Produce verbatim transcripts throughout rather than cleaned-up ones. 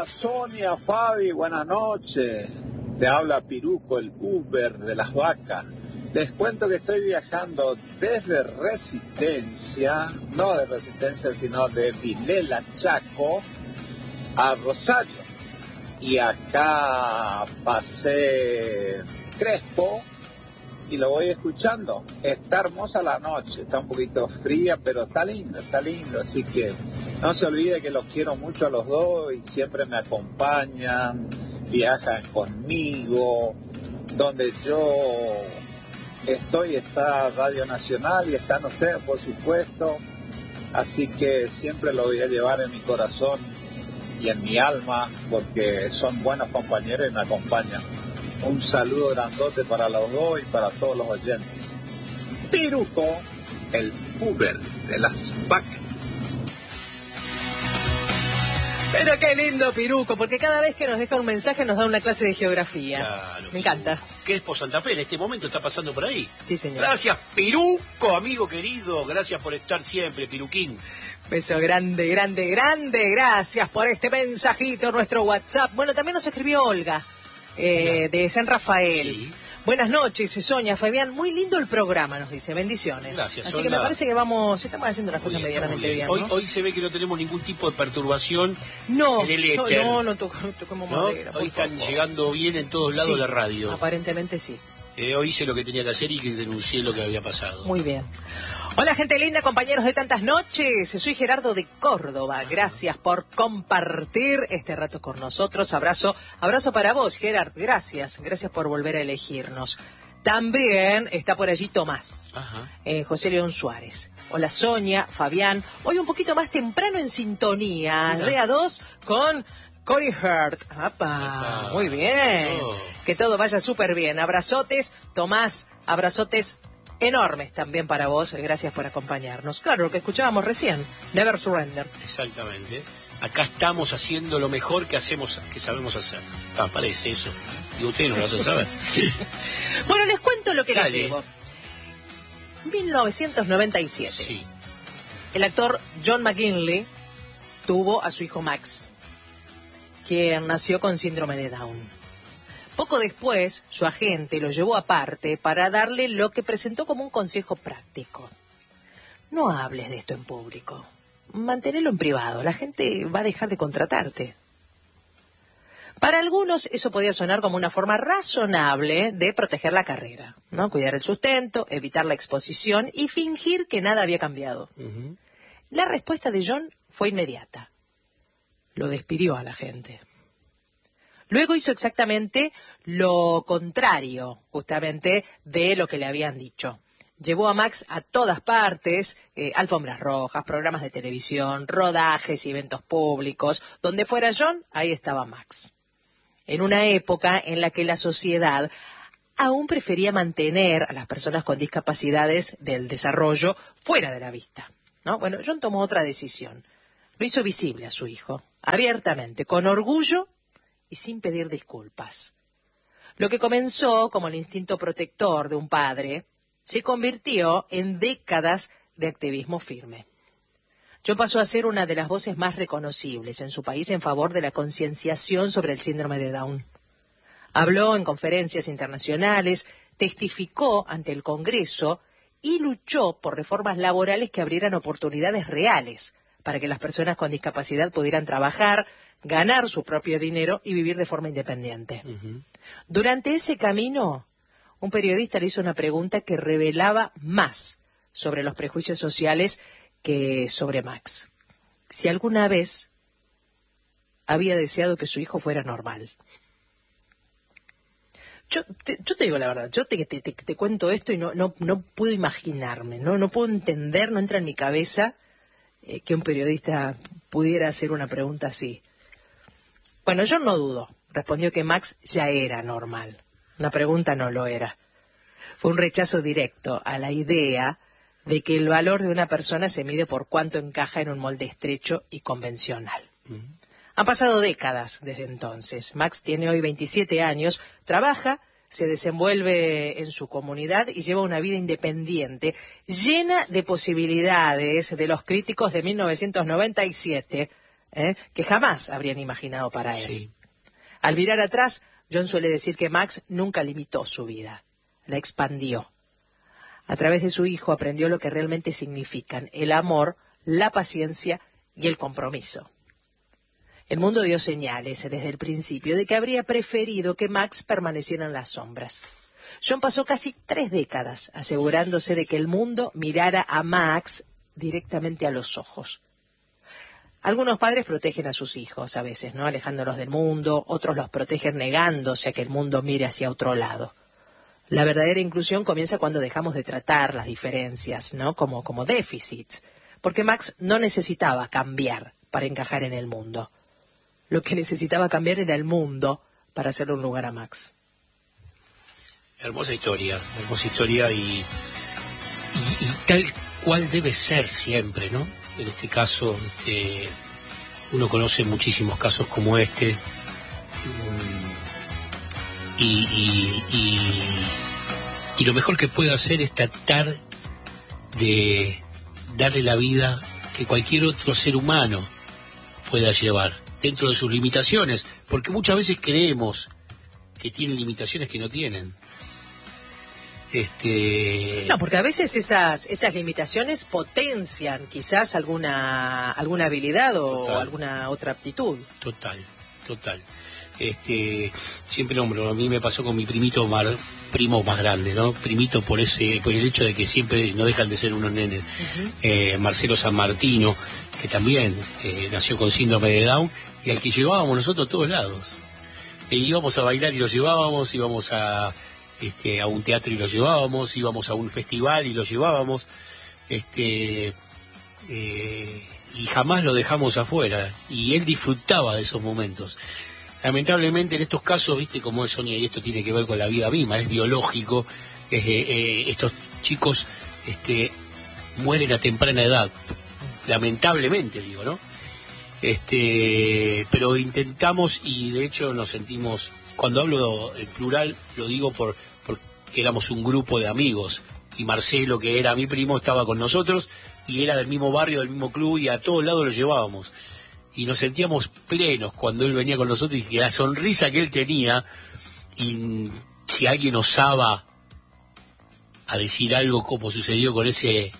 Hola Sonia, Fabi, buenas noches. Te habla Piruco, el Uber de las vacas. Les cuento que estoy viajando desde Resistencia, no de Resistencia, sino de Vilela, Chaco, a Rosario. Y acá pasé Crespo y lo voy escuchando. Está hermosa la noche, está un poquito fría, pero está lindo, está lindo. Así que no se olvide que los quiero mucho a los dos y siempre me acompañan, viajan conmigo. Donde yo estoy está Radio Nacional y están ustedes, por supuesto. Así que siempre lo voy a llevar en mi corazón y en mi alma, porque son buenos compañeros y me acompañan. Un saludo grandote para los dos y para todos los oyentes. Piruco, el Uber de las vacas. Pero qué lindo Piruco, porque cada vez que nos deja un mensaje nos da una clase de geografía. Claro, me encanta. Crespo Santa Fe en este momento está pasando por ahí. Sí, señor. Gracias, Piruco, amigo querido. Gracias por estar siempre, Piruquín. Beso grande, grande, grande. Gracias por este mensajito, nuestro WhatsApp. Bueno, también nos escribió Olga, eh, de San Rafael. Sí. Buenas noches, Sonia, Fabián. Muy lindo el programa, nos dice. Bendiciones. Gracias, Así Olga. que me parece que vamos, estamos haciendo las cosas Bien, medianamente bien. bien, Hoy, ¿no? hoy se ve que no tenemos ningún tipo de perturbación No, en el no, éter. no, no, toco, no tocamos ¿No? madera, por Hoy están favor. llegando bien en todos lados Sí, la radio. Aparentemente sí. Eh, hoy hice lo que tenía que hacer y que denuncié lo que había pasado. Muy bien. Hola, gente linda, compañeros de tantas noches. Soy Gerardo de Córdoba. Gracias por compartir este rato con nosotros. Abrazo, abrazo para vos, Gerard. Gracias, gracias por volver a elegirnos. También está por allí Tomás, Ajá. eh, José León Suárez. Hola, Sonia, Fabián. Hoy un poquito más temprano en sintonía. Mira. De a dos con Corey Hurt. ¡Apa! Apa. Muy bien. Oh. Que todo vaya súper bien. Abrazotes, Tomás, abrazotes enormes también para vos. Gracias por acompañarnos. Claro, lo que escuchábamos recién. Never Surrender. Exactamente. Acá estamos haciendo lo mejor que hacemos, que sabemos hacer. Ah, parece eso. Y ustedes no lo hacen saber. Bueno, les cuento lo que les Dale. digo. mil novecientos noventa y siete. Sí. El actor John McGinley tuvo a su hijo Max, quien nació con síndrome de Down. Poco después, su agente lo llevó aparte para darle lo que presentó como un consejo práctico. No hables de esto en público. Manténelo en privado. La gente va a dejar de contratarte. Para algunos eso podía sonar como una forma razonable de proteger la carrera, ¿no? Cuidar el sustento, evitar la exposición y fingir que nada había cambiado. Uh-huh. La respuesta de John fue inmediata. Lo despidió a la gente. Luego hizo exactamente lo contrario, justamente, de lo que le habían dicho. Llevó a Max a todas partes, eh, alfombras rojas, programas de televisión, rodajes y eventos públicos. Donde fuera John, ahí estaba Max. En una época en la que la sociedad aún prefería mantener a las personas con discapacidades del desarrollo fuera de la vista, ¿no? Bueno, John tomó otra decisión. Lo hizo visible a su hijo, abiertamente, con orgullo y sin pedir disculpas. Lo que comenzó como el instinto protector de un padre se convirtió en décadas de activismo firme. John pasó a ser una de las voces más reconocibles en su país en favor de la concienciación sobre el síndrome de Down. Habló en conferencias internacionales, testificó ante el Congreso y luchó por reformas laborales que abrieran oportunidades reales para que las personas con discapacidad pudieran trabajar, ganar su propio dinero y vivir de forma independiente. Uh-huh. Durante ese camino, un periodista le hizo una pregunta que revelaba más sobre los prejuicios sociales que sobre Max. Si alguna vez había deseado que su hijo fuera normal. Yo te, yo te digo la verdad, yo te, te, te, te cuento esto y no, no, no puedo imaginarme, no, no puedo entender, no entra en mi cabeza eh, que un periodista pudiera hacer una pregunta así. Bueno, yo no dudo, respondió que Max ya era normal. Una pregunta no lo era. Fue un rechazo directo a la idea de que el valor de una persona se mide por cuánto encaja en un molde estrecho y convencional. Uh-huh. Han pasado décadas desde entonces. Max tiene hoy veintisiete años, trabaja, se desenvuelve en su comunidad y lleva una vida independiente, llena de posibilidades de los críticos de mil novecientos noventa y siete, ¿eh? que jamás habrían imaginado para él. Sí. Al mirar atrás, John suele decir que Max nunca limitó su vida, la expandió. A través de su hijo aprendió lo que realmente significan el amor, la paciencia y el compromiso. El mundo dio señales desde el principio de que habría preferido que Max permaneciera en las sombras. John pasó casi tres décadas asegurándose de que el mundo mirara a Max directamente a los ojos. Algunos padres protegen a sus hijos a veces, ¿no? Alejándolos del mundo, otros los protegen negándose a que el mundo mire hacia otro lado. La verdadera inclusión comienza cuando dejamos de tratar las diferencias, ¿no? Como, como déficits, porque Max no necesitaba cambiar para encajar en el mundo. Lo que necesitaba cambiar era el mundo para hacerle un lugar a Max. Hermosa historia, hermosa historia y, y, y tal cual debe ser siempre, ¿no? En este caso, este, uno conoce muchísimos casos como este, y, y, y, y lo mejor que puede hacer es tratar de darle la vida que cualquier otro ser humano pueda llevar, dentro de sus limitaciones, porque muchas veces creemos que tienen limitaciones que no tienen. Este... No, porque a veces esas esas limitaciones potencian quizás alguna alguna habilidad o Total. alguna otra aptitud. Total, total. Este, siempre nombro, a mí me pasó con mi primito Mar, primo más grande, ¿no? Primito por ese, por el hecho de que siempre no dejan de ser unos nenes. Uh-huh. eh, Marcelo San Martino, que también eh, nació con síndrome de Down y al que llevábamos nosotros a todos lados. E íbamos a bailar y lo llevábamos, íbamos a Este, a un teatro y lo llevábamos, íbamos a un festival y lo llevábamos, este, eh, y jamás lo dejamos afuera, y él disfrutaba de esos momentos. Lamentablemente en estos casos, viste como es, Sonia, y esto tiene que ver con la vida misma, es biológico, es, eh, eh, estos chicos este, mueren a temprana edad, lamentablemente digo, ¿no? Este, pero intentamos y de hecho nos sentimos, cuando hablo en plural, lo digo por que éramos un grupo de amigos, y Marcelo, que era mi primo, estaba con nosotros, y era del mismo barrio, del mismo club, y a todos lados lo llevábamos. Y nos sentíamos plenos cuando él venía con nosotros, y la sonrisa que él tenía, y si alguien osaba a decir algo como sucedió con ese,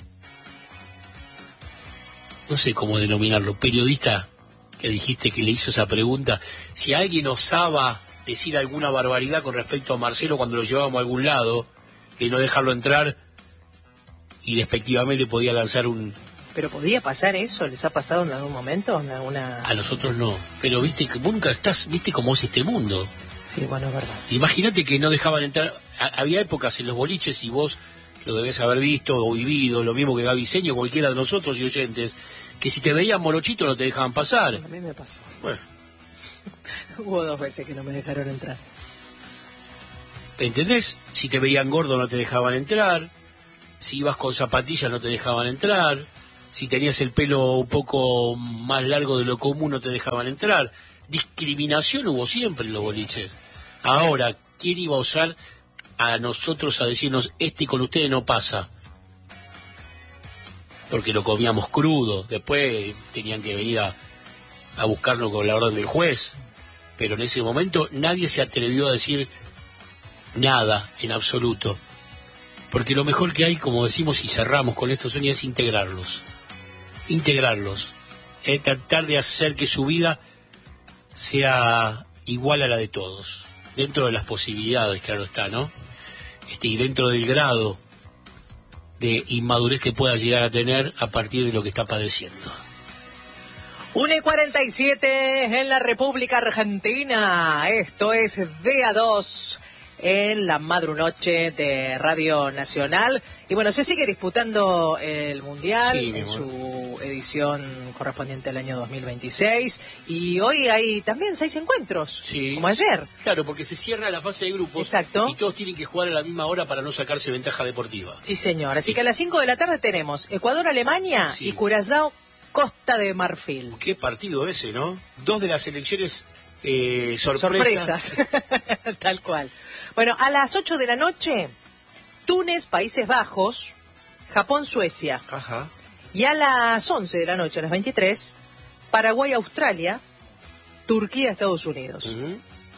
no sé cómo denominarlo, periodista que dijiste que le hizo esa pregunta, si alguien osaba decir alguna barbaridad con respecto a Marcelo cuando lo llevábamos a algún lado, de no dejarlo entrar, y despectivamente podía lanzar un... ¿Pero podía pasar eso? ¿Les ha pasado en algún momento? ¿En alguna... A nosotros no, pero viste que nunca estás, viste cómo es este mundo. Sí, bueno, es verdad. Imagínate que no dejaban entrar, a, había épocas en los boliches, y vos lo debés haber visto o vivido, lo mismo que Gaby Seño, cualquiera de nosotros y oyentes, que si te veían morochito no te dejaban pasar. A mí me pasó. Bueno. Hubo dos veces que no me dejaron entrar. ¿Entendés? Si te veían gordo no te dejaban entrar, si ibas con zapatillas no te dejaban entrar, si tenías el pelo un poco más largo de lo común no te dejaban entrar. Discriminación hubo siempre en los boliches. Ahora, ¿quién iba a usar a nosotros a decirnos, este con ustedes no pasa? Porque lo comíamos crudo, después tenían que venir a, a buscarnos con la orden del juez. Pero en ese momento nadie se atrevió a decir nada en absoluto. Porque lo mejor que hay, como decimos y cerramos con esto, Sonia, es integrarlos. Integrarlos. Es tratar de hacer que su vida sea igual a la de todos. Dentro de las posibilidades, claro está, ¿no? Este, y dentro del grado de inmadurez que pueda llegar a tener a partir de lo que está padeciendo. una y cuarenta y siete en la República Argentina. Esto es D A dos en la madrunoche de Radio Nacional. Y bueno, se sigue disputando el Mundial, sí, en su edición correspondiente al año dos mil veintiséis. Y hoy hay también seis encuentros, sí, como ayer. Claro, porque se cierra la fase de grupos. Exacto. Y todos tienen que jugar a la misma hora para no sacarse ventaja deportiva. Sí, señor. Así sí. que a las cinco de la tarde tenemos Ecuador-Alemania, sí, y Curazao Costa de Marfil. Qué partido ese, ¿no? Dos de las selecciones eh, sorpresa. sorpresas. Tal cual. Bueno, a las ocho de la noche, Túnez, Países Bajos, Japón, Suecia. Ajá. Y a las once de la noche, a las veintitrés, Paraguay-Australia, Turquía-Estados Unidos. Uh-huh.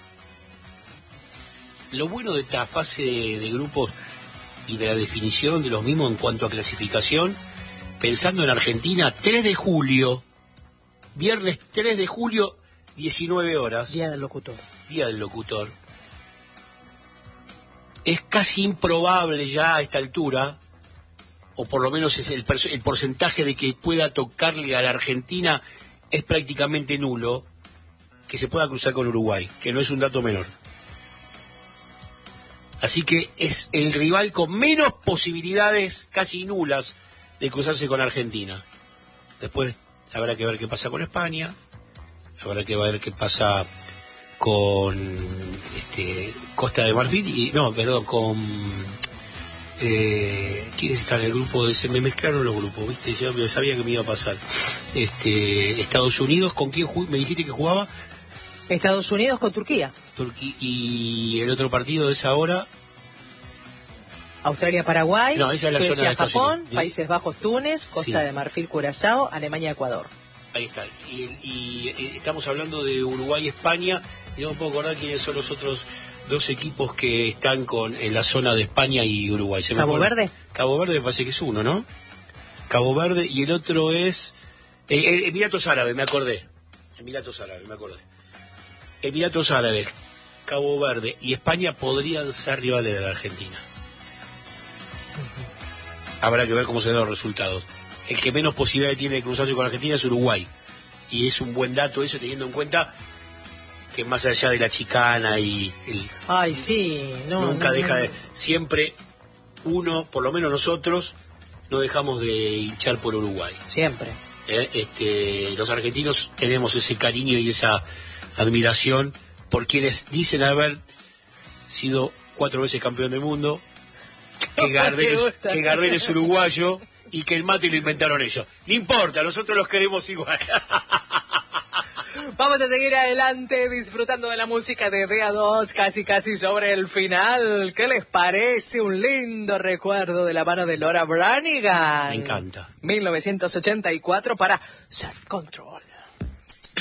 Lo bueno de esta fase de, de grupos y de la definición de los mismos en cuanto a clasificación, pensando en Argentina, tres de julio, viernes tres de julio, diecinueve horas. Día del locutor. Día del locutor. Es casi improbable ya a esta altura, o por lo menos es el, el porcentaje de que pueda tocarle a la Argentina es prácticamente nulo, que se pueda cruzar con Uruguay, que no es un dato menor. Así que es el rival con menos posibilidades, casi nulas, de cruzarse con Argentina. Después habrá que ver qué pasa con España, habrá que ver qué pasa con este, Costa de Marfil, y no, perdón, con... Eh, ¿quiénes están en el grupo? De, se me mezclaron los grupos, ¿viste? Yo sabía que me iba a pasar. Este, Estados Unidos, ¿con quién me dijiste que jugaba? Estados Unidos con Turquía. Turquía. Y el otro partido de esa hora... Australia-Paraguay, no, esa es la zona de Estados Suecia-Japón, Unidos. Países Bajos, Túnez, Costa Sí. de Marfil, Curazao, Alemania-Ecuador. Ahí está. Y, y, y estamos hablando de Uruguay-España, y no me puedo acordar quiénes son los otros dos equipos que están con en la zona de España y Uruguay. ¿Se me ¿Cabo acuerda? Verde? Cabo Verde me parece que es uno, ¿no? Cabo Verde, y el otro es... Eh, eh, Emiratos Árabes, me acordé. Emiratos Árabes, me acordé. Emiratos Árabes, Cabo Verde y España podrían ser rivales de la Argentina. Habrá que ver cómo se dan los resultados. El que menos posibilidades tiene de cruzarse con Argentina es Uruguay. Y es un buen dato eso, teniendo en cuenta que más allá de la chicana y el... Ay, sí, no, nunca no, deja no. de... Siempre uno, por lo menos nosotros, no dejamos de hinchar por Uruguay. Siempre. Eh, este, los argentinos tenemos ese cariño y esa admiración por quienes dicen haber sido cuatro veces campeón del mundo, que Gardel, es, que Gardel es uruguayo y que el mate lo inventaron ellos. No importa, nosotros los queremos igual. Vamos a seguir adelante disfrutando de la música de D A dos, casi casi sobre el final. ¿Qué les parece? Un lindo recuerdo de la mano de Laura Branigan. Me encanta. mil novecientos ochenta y cuatro para Self Control.